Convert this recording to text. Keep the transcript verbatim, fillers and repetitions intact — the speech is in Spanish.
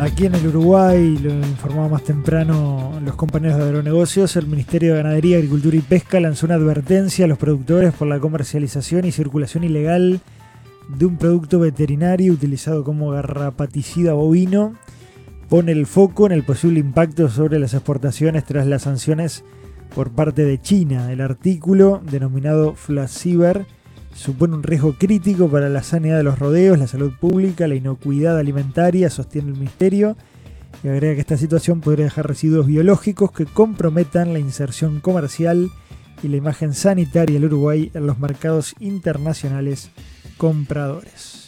Aquí en el Uruguay, lo informaba más temprano los compañeros de agronegocios, el Ministerio de Ganadería, Agricultura y Pesca lanzó una advertencia a los productores por la comercialización y circulación ilegal de un producto veterinario utilizado como garrapaticida bovino. Pone el foco en el posible impacto sobre las exportaciones tras las sanciones por parte de China. El artículo, denominado Flasiber, supone un riesgo crítico para la sanidad de los rodeos, la salud pública, la inocuidad alimentaria, sostiene el Ministerio, y agrega que esta situación podría dejar residuos biológicos que comprometan la inserción comercial y la imagen sanitaria del Uruguay en los mercados internacionales compradores.